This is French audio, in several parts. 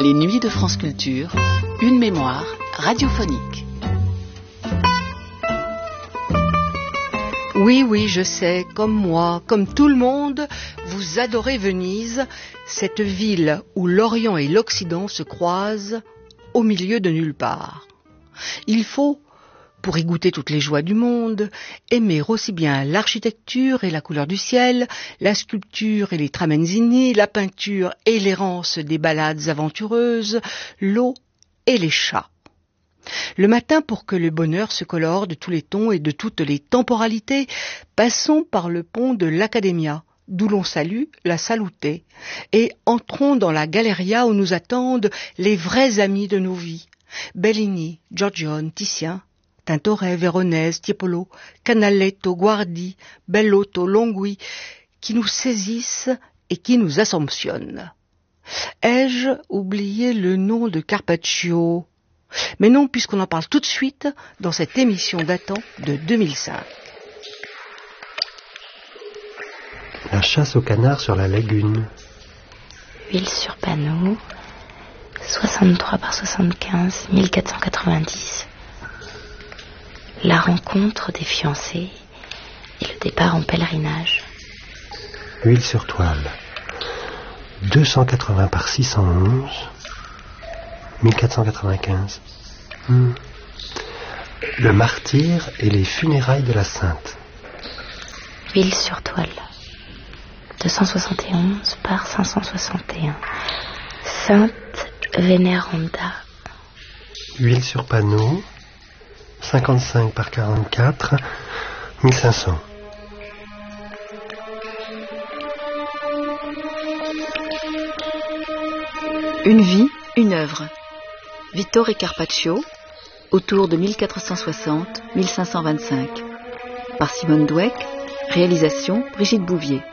Les Nuits de France Culture, une mémoire radiophonique. Oui, je sais, comme moi, comme tout le monde, vous adorez Venise, cette ville où l'Orient et l'Occident se croisent au milieu de nulle part. Il faut, pour y goûter toutes les joies du monde, aimer aussi bien l'architecture et la couleur du ciel, la sculpture et les tramezzini, la peinture et l'errance des balades aventureuses, l'eau et les chats. Le matin, pour que le bonheur se colore de tous les tons et de toutes les temporalités, passons par le pont de l'Accademia, d'où l'on salue la Salute, et entrons dans la Galleria où nous attendent les vrais amis de nos vies. Bellini, Giorgione, Titien, Tintoret, Véronèse, Tiepolo, Canaletto, Guardi, Bellotto, Longhi, qui nous saisissent et qui nous assomptionnent. Ai-je oublié le nom de Carpaccio ? Mais non, puisqu'on en parle tout de suite dans cette émission datant de 2005. La chasse au canard sur la lagune. Huile sur panneau, 63 par 75, 1490. La rencontre des fiancés et le départ en pèlerinage. Huile sur toile, 280 par 611, 1495. Le martyr et les funérailles de la Sainte. Huile sur toile, 271 par 561. Sainte Vénéranda. Huile sur panneau, 55 par 44, 1500. Une vie, une œuvre. Vittore Carpaccio, autour de 1460-1525. Par Simone Dweck, réalisation Brigitte Bouvier.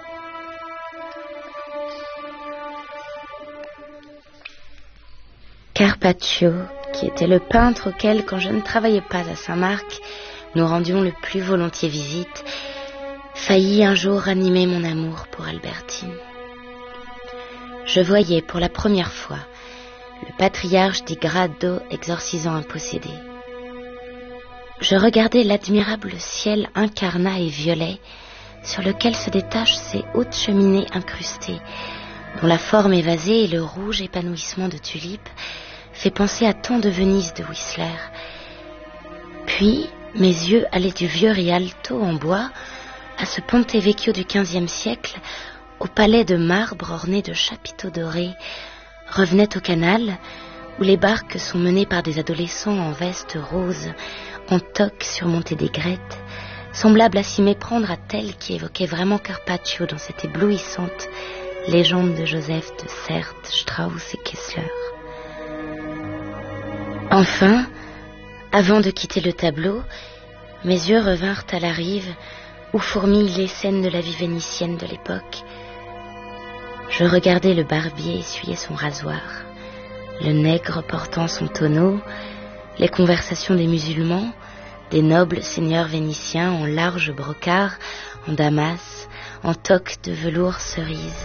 Carpaccio, qui était le peintre auquel, quand je ne travaillais pas à Saint-Marc, nous rendions le plus volontiers visite, faillit un jour ranimer mon amour pour Albertine. Je voyais pour la première fois le patriarche di Grado exorcisant un possédé. Je regardais l'admirable ciel incarnat et violet sur lequel se détachent ces hautes cheminées incrustées, dont la forme évasée et le rouge épanouissement de tulipes fait penser à tant de Venise de Whistler. Puis, mes yeux allaient du vieux Rialto en bois à ce Ponte Vecchio du XVe siècle, au palais de marbre orné de chapiteaux dorés, revenaient au canal, où les barques sont menées par des adolescents en vestes roses, en toques surmontées d'aigrettes, semblables à s'y méprendre à telles qui évoquaient vraiment Carpaccio dans cette éblouissante légende de Joseph de Sert, Strauss et Kessler. Enfin, avant de quitter le tableau, mes yeux revinrent à la rive où fourmillent les scènes de la vie vénitienne de l'époque. Je regardais le barbier essuyer son rasoir, le nègre portant son tonneau, les conversations des musulmans, des nobles seigneurs vénitiens en large brocart, en damas, en toques de velours cerise.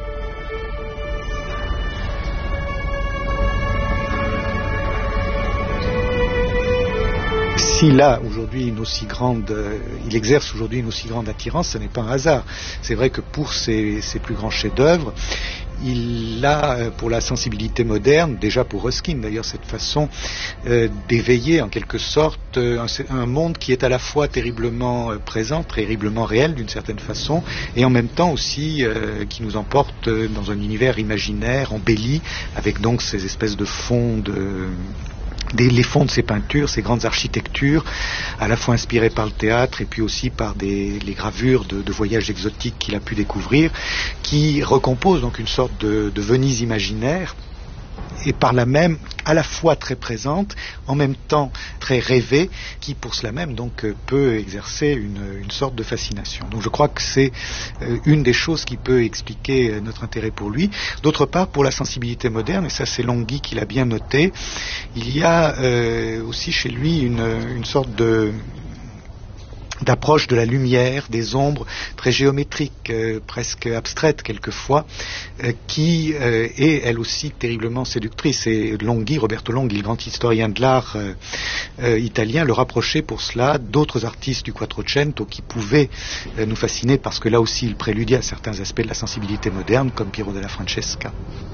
S'il a aujourd'hui il exerce aujourd'hui une aussi grande attirance, ce n'est pas un hasard. C'est vrai que pour ses plus grands chefs-d'œuvre, il a pour la sensibilité moderne, déjà pour Ruskin d'ailleurs, cette façon d'éveiller en quelque sorte un monde qui est à la fois terriblement présent, terriblement réel d'une certaine façon, et en même temps aussi qui nous emporte dans un univers imaginaire, embelli, avec donc ces espèces de fonds les fonds de ces peintures, ces grandes architectures, à la fois inspirées par le théâtre et puis aussi par les gravures de voyages exotiques qu'il a pu découvrir, qui recomposent donc une sorte de Venise imaginaire, et par là même à la fois très présente, en même temps très rêvée, qui pour cela même donc peut exercer une sorte de fascination. Donc je crois que c'est une des choses qui peut expliquer notre intérêt pour lui. D'autre part, pour la sensibilité moderne, et ça c'est Longhi qui l'a bien noté, il y a aussi chez lui une sorte de d'approche de la lumière, des ombres très géométriques, presque abstraites quelquefois, qui est elle aussi terriblement séductrice. Et Roberto Longhi, le grand historien de l'art italien, le rapprochait pour cela d'autres artistes du Quattrocento qui pouvaient nous fasciner parce que là aussi il préludiait à certains aspects de la sensibilité moderne, comme Piero della Francesca.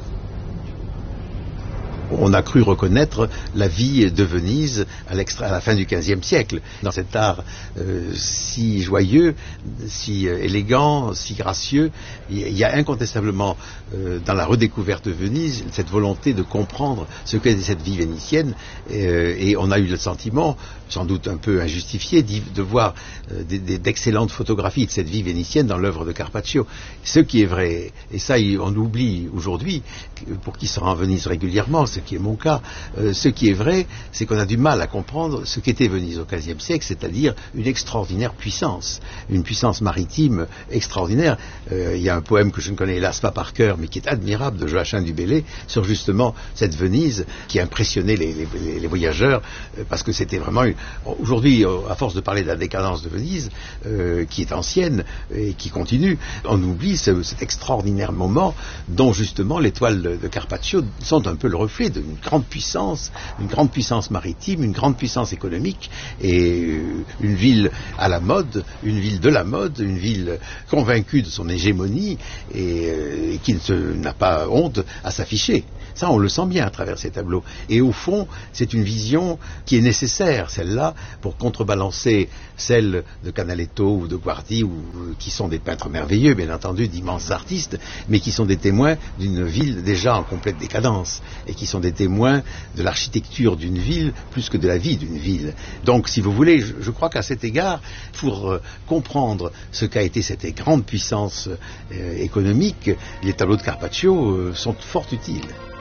On a cru reconnaître la vie de Venise à la fin du XVe siècle, dans cet art si joyeux, si élégant, si gracieux. Il y a incontestablement dans la redécouverte de Venise cette volonté de comprendre ce qu'est cette vie vénitienne, et on a eu le sentiment, sans doute un peu injustifié, de voir d'excellentes photographies de cette vie vénitienne dans l'œuvre de Carpaccio. Ce qui est vrai, et ça on oublie aujourd'hui, pour qui se rend à Venise régulièrement, ce qui est mon cas, ce qui est vrai, c'est qu'on a du mal à comprendre ce qu'était Venise au XVe siècle, c'est-à-dire une extraordinaire puissance, une puissance maritime extraordinaire. Il y a un poème que je ne connais hélas pas par cœur, mais qui est admirable, de Joachim du Bellay, sur justement cette Venise qui impressionnait les voyageurs, parce que c'était vraiment aujourd'hui, à force de parler de la décadence de Venise, qui est ancienne et qui continue, on oublie cet extraordinaire moment dont justement les toiles de Carpaccio sont un peu le reflet d'une grande puissance maritime, une grande puissance économique, et une ville à la mode, une ville de la mode, une ville convaincue de son hégémonie et qui n'a pas honte à s'afficher. Ça, on le sent bien à travers ces tableaux. Et au fond, c'est une vision qui est nécessaire, celle-là, pour contrebalancer celle de Canaletto ou de Guardi, qui sont des peintres merveilleux, bien entendu, d'immenses artistes, mais qui sont des témoins d'une ville déjà en complète décadence, et qui sont des témoins de l'architecture d'une ville plus que de la vie d'une ville. Donc, si vous voulez, je crois qu'à cet égard, pour comprendre ce qu'a été cette grande puissance économique, les tableaux de Carpaccio sont fort utiles.